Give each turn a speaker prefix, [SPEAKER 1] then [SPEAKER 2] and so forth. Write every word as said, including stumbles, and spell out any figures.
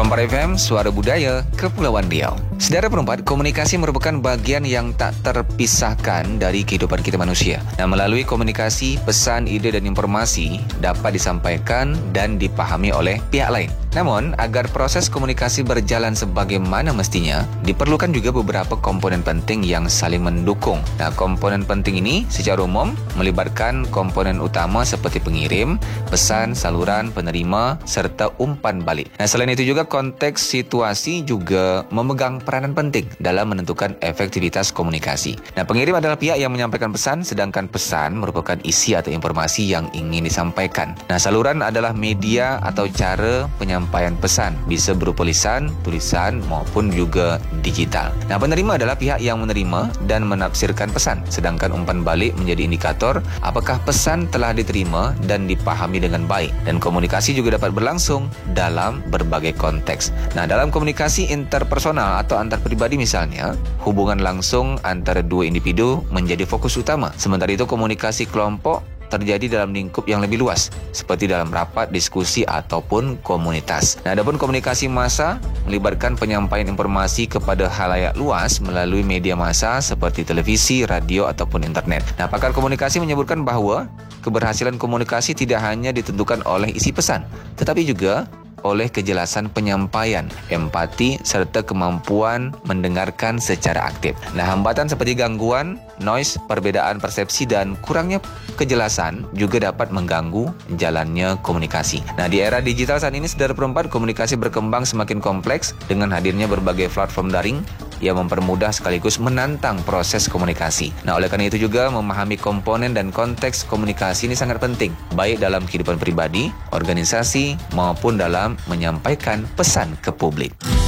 [SPEAKER 1] Perempat F M, Suara Budaya, Kepulauan Riau. Saudara Perempat, komunikasi merupakan bagian yang tak terpisahkan dari kehidupan kita manusia. Nah, melalui komunikasi, pesan, ide dan informasi dapat disampaikan dan dipahami oleh pihak lain. Namun, agar proses komunikasi berjalan sebagaimana mestinya, diperlukan juga beberapa komponen penting yang saling mendukung. Nah, komponen penting ini secara umum melibatkan komponen utama seperti pengirim, pesan, saluran, penerima, serta umpan balik. Nah, selain itu juga konteks situasi juga memegang peranan penting dalam menentukan efektivitas komunikasi. Nah, pengirim adalah pihak yang menyampaikan pesan, sedangkan pesan merupakan isi atau informasi yang ingin disampaikan. Nah, saluran adalah media atau cara penyampaian pesan, bisa berupa lisan, tulisan, maupun juga digital. Nah, penerima adalah pihak yang menerima dan menafsirkan pesan, sedangkan umpan balik menjadi indikator apakah pesan telah diterima dan dipahami dengan baik. Dan komunikasi juga dapat berlangsung dalam berbagai konteks. Nah, dalam komunikasi interpersonal atau antar pribadi misalnya, hubungan langsung antara dua individu menjadi fokus utama. Sementara itu komunikasi kelompok terjadi dalam lingkup yang lebih luas, seperti dalam rapat, diskusi, ataupun komunitas. Nah, adapun komunikasi massa melibatkan penyampaian informasi kepada khalayak luas melalui media massa seperti televisi, radio, ataupun internet. Nah, pakar komunikasi menyebutkan bahawa keberhasilan komunikasi tidak hanya ditentukan oleh isi pesan, tetapi juga oleh kejelasan penyampaian, empati, serta kemampuan mendengarkan secara aktif. Nah, hambatan seperti gangguan, noise, perbedaan persepsi, dan kurangnya kejelasan juga dapat mengganggu jalannya komunikasi. Nah, di era digital saat ini, saudara Perempat, komunikasi berkembang semakin kompleks dengan hadirnya berbagai platform daring yang mempermudah sekaligus menantang proses komunikasi. Nah, oleh karena itu juga memahami komponen dan konteks komunikasi ini sangat penting, baik dalam kehidupan pribadi, organisasi, maupun dalam menyampaikan pesan ke publik.